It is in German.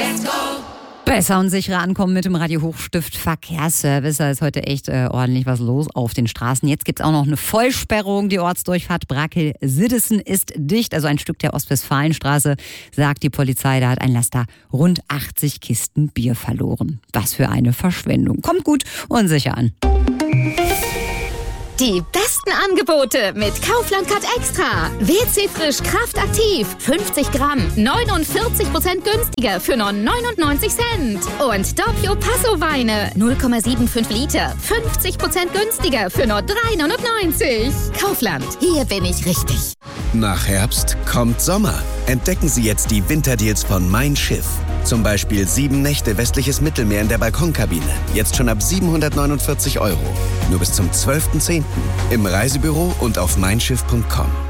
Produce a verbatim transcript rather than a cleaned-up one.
Let's go! Besser und sicherer ankommen mit dem Radio Hochstift Verkehrsservice. Da ist heute echt äh, ordentlich was los auf den Straßen. Jetzt gibt's auch noch eine Vollsperrung. Die Ortsdurchfahrt Brakel-Siddesen ist dicht. Also ein Stück der Ostwestfalenstraße, sagt die Polizei. Da hat ein Laster rund achtzig Kisten Bier verloren. Was für eine Verschwendung. Kommt gut und sicher an. Die besten Angebote mit Kaufland Cut Extra. W C Frisch Kraft Aktiv. fünfzig Gramm. neunundvierzig Prozent günstiger für nur neunundneunzig Cent. Und Doppio Passo Weine. null Komma fünfundsiebzig Liter. fünfzig Prozent günstiger für nur drei neunundneunzig. Kaufland. Hier bin ich richtig. Nach Herbst kommt Sommer. Entdecken Sie jetzt die Winterdeals von Mein Schiff. Zum Beispiel sieben Nächte westliches Mittelmeer in der Balkonkabine. Jetzt schon ab siebenhundertneunundvierzig Euro. Nur bis zum zwölften zehnten im Reisebüro und auf mein schiff punkt com.